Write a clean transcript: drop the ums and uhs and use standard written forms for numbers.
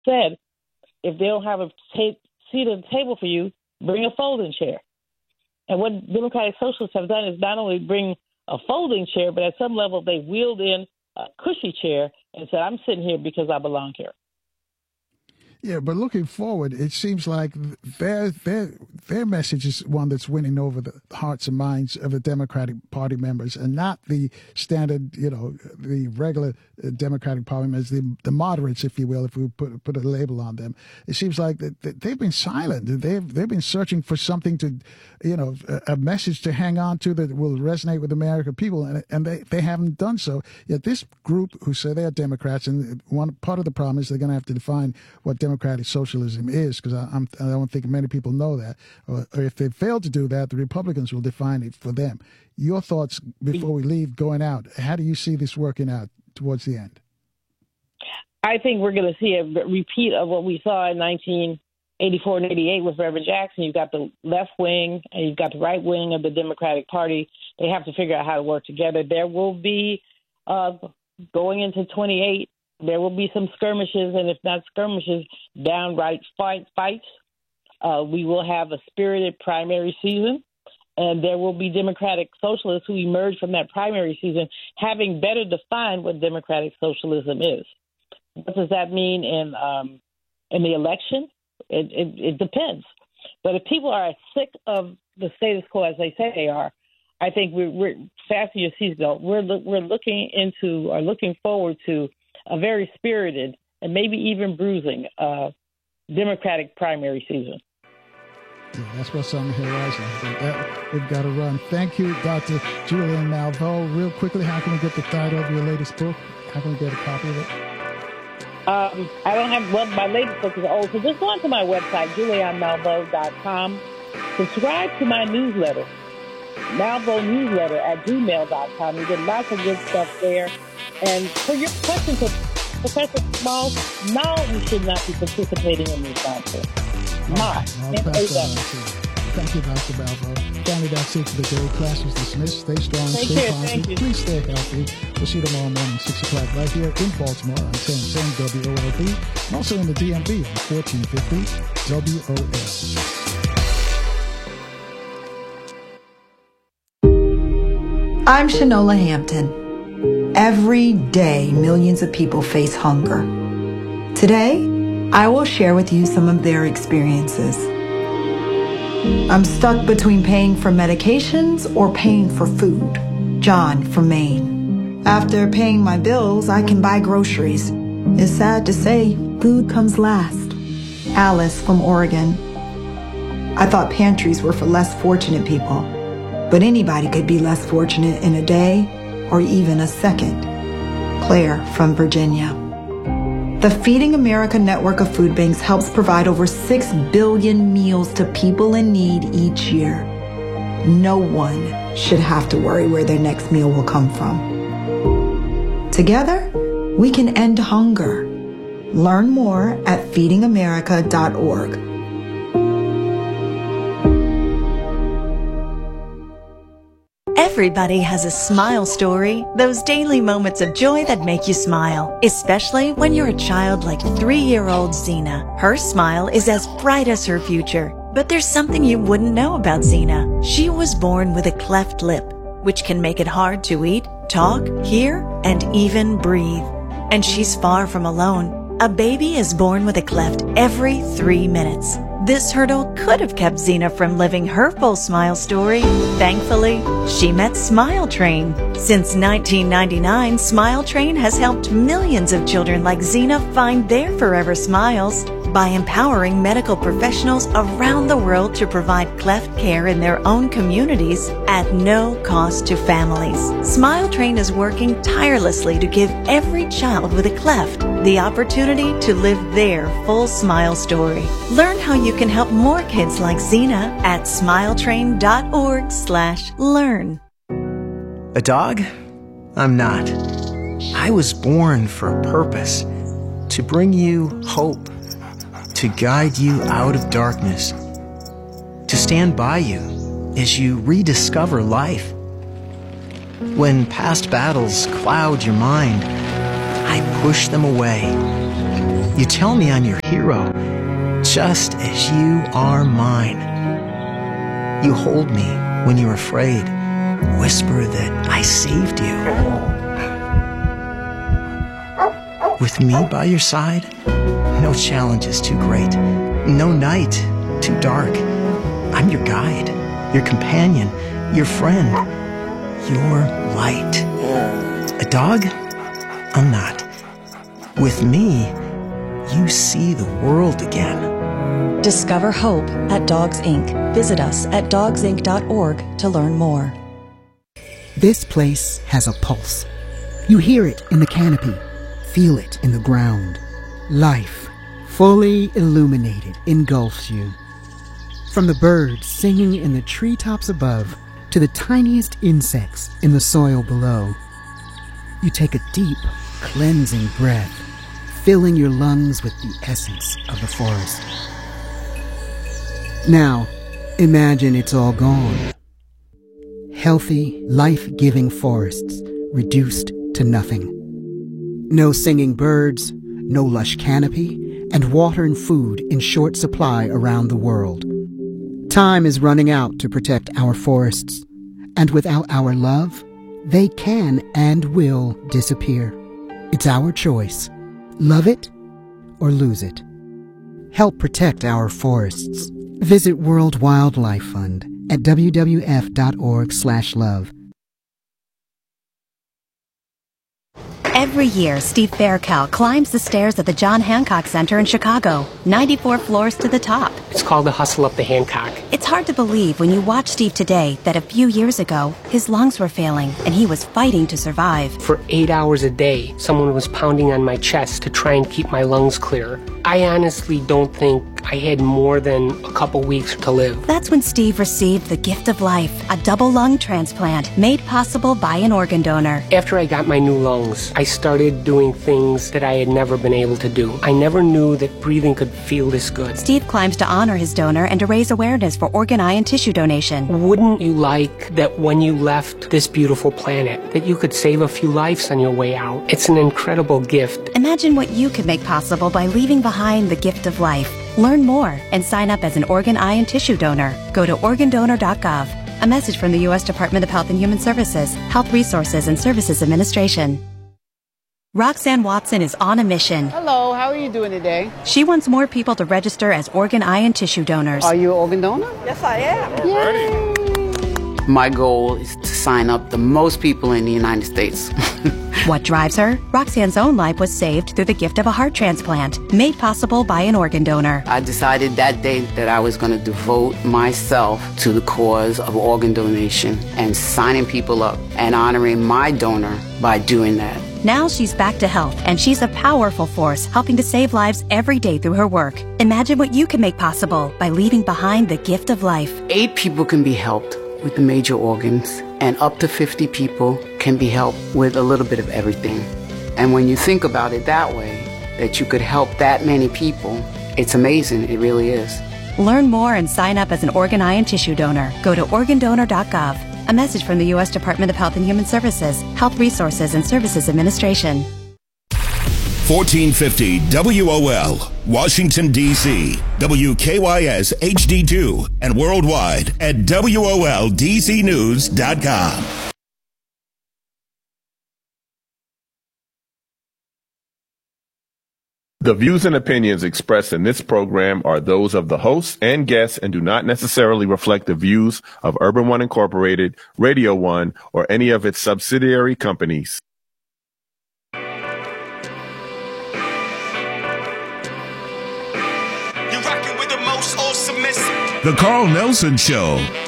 said, if they don't have a seat at the table for you, bring a folding chair. And what Democratic Socialists have done is not only bring a folding chair, but at some level they wheeled in a cushy chair and said, I'm sitting here because I belong here. Yeah, but looking forward, it seems like their message is one that's winning over the hearts and minds of the Democratic Party members, and not the standard, the regular Democratic Party members, the moderates, if you will, if we put a label on them. It seems like that they've been silent. They've been searching for something to, a message to hang on to that will resonate with the American people, and they haven't done so. Yet this group who say they're Democrats, and one part of the problem is they're going to have to define what Democratic socialism is, because I don't think many people know that. Or if they fail to do that, the Republicans will define it for them. Your thoughts before we leave, going out. How do you see this working out towards the end? I think we're going to see a repeat of what we saw in 1984 and 88 with Reverend Jackson. You've got the left wing and you've got the right wing of the Democratic Party. They have to figure out how to work together. There will be, going into 28, there will be some skirmishes, and if not skirmishes, downright fights. We will have a spirited primary season, and there will be Democratic Socialists who emerge from that primary season having better defined what Democratic Socialism is. What does that mean in the election? It depends. But if people are sick of the status quo as they say they are, I think we're faster your season. We're looking forward to a very spirited and maybe even bruising Democratic primary season. Yeah, that's what's on the horizon. We've got to run. Thank you, Dr. Julianne Malveaux. Real quickly, how can we get the title of your latest book? How can we get a copy of it? I don't have, my latest book is old, so just go onto my website, juliannemalveaux.com. Subscribe to my newsletter, malveaunewsletter@gmail.com. You get lots of good stuff there. And for your question to Professor Small, no, you should not be participating in this nonsense. Thank you, Dr. Malveaux. Family, that's it for the day. Class is dismissed. Stay strong, stay positive. Please stay healthy. We'll see you tomorrow morning, 6 o'clock, right here in Baltimore on 1010 WOLB, and also in the DMV on 1450 WOL. I'm Shanola Hampton. Every day, millions of people face hunger. Today, I will share with you some of their experiences. I'm stuck between paying for medications or paying for food. John from Maine. After paying my bills, I can buy groceries. It's sad to say, food comes last. Alice from Oregon. I thought pantries were for less fortunate people, but anybody could be less fortunate in a day or even a second. Claire from Virginia. The Feeding America network of food banks helps provide over 6 billion meals to people in need each year. No one should have to worry where their next meal will come from. Together, we can end hunger. Learn more at feedingamerica.org. Everybody has a smile story, those daily moments of joy that make you smile, especially when you're a child like 3-year-old Zena. Her smile is as bright as her future. But there's something you wouldn't know about Zena. She was born with a cleft lip, which can make it hard to eat, talk, hear, and even breathe. And she's far from alone. A baby is born with a cleft every 3 minutes. This hurdle could have kept Zena from living her full smile story. Thankfully, she met Smile Train. Since 1999, Smile Train has helped millions of children like Zena find their forever smiles by empowering medical professionals around the world to provide cleft care in their own communities at no cost to families. Smile Train is working tirelessly to give every child with a cleft the opportunity to live their full smile story. Learn how you can help more kids like Zena at smiletrain.org/learn. A dog? I'm not. I was born for a purpose, to bring you hope, to guide you out of darkness, to stand by you as you rediscover life. When past battles cloud your mind, I push them away You tell me I'm your hero, just as you are mine. You hold me when you're afraid, whisper that I saved you. With me by your side, no challenge is too great, no night too dark. I'm your guide, your companion, your friend, your light. A dog? I'm not. With me, you see the world again. Discover hope at Dogs Inc. Visit us at dogsinc.org to learn more. This place has a pulse. You hear it in the canopy, feel it in the ground. Life, fully illuminated, engulfs you. From the birds singing in the treetops above to the tiniest insects in the soil below. You take a deep, cleansing breath, filling your lungs with the essence of the forest. Now, imagine it's all gone. Healthy, life-giving forests reduced to nothing. No singing birds, no lush canopy, and water and food in short supply around the world. Time is running out to protect our forests, and without our love, they can and will disappear. It's our choice. Love it or lose it. Help protect our forests. Visit World Wildlife Fund at wwf.org/love. Every year, Steve Faircal climbs the stairs at the John Hancock Center in Chicago, 94 floors to the top. It's called the Hustle Up the Hancock. It's hard to believe when you watch Steve today that a few years ago, his lungs were failing and he was fighting to survive. For 8 hours a day, someone was pounding on my chest to try and keep my lungs clear. I honestly don't think I had more than a couple weeks to live. That's when Steve received the gift of life, a double lung transplant made possible by an organ donor. After I got my new lungs, I started doing things that I had never been able to do. I never knew that breathing could feel this good. Steve climbs to honor his donor and to raise awareness for organ, eye, and tissue donation. Wouldn't you like that when you left this beautiful planet, that you could save a few lives on your way out? It's an incredible gift. Imagine what you could make possible by leaving behind the gift of life. Learn more and sign up as an organ, eye, and tissue donor. Go to organdonor.gov. A message from the U.S. Department of Health and Human Services, Health Resources and Services Administration. Roxanne Watson is on a mission. Hello, how are you doing today? She wants more people to register as organ, eye, and tissue donors. Are you an organ donor? Yes, I am. Yay. My goal is to sign up the most people in the United States. What drives her? Roxanne's own life was saved through the gift of a heart transplant, made possible by an organ donor. I decided that day that I was going to devote myself to the cause of organ donation and signing people up and honoring my donor by doing that. Now she's back to health, and she's a powerful force helping to save lives every day through her work. Imagine what you can make possible by leaving behind the gift of life. 8 people can be helped with the major organs, and up to 50 people can be helped with a little bit of everything. And when you think about it that way, that you could help that many people, it's amazing. It really is. Learn more and sign up as an organ, eye, and tissue donor. Go to organdonor.gov. A message from the U.S. Department of Health and Human Services, Health Resources and Services Administration. 1450 WOL, Washington, D.C., WKYS HD2, and worldwide at WOLDCnews.com. The views and opinions expressed in this program are those of the hosts and guests and do not necessarily reflect the views of Urban One Incorporated, Radio One, or any of its subsidiary companies. The Carl Nelson Show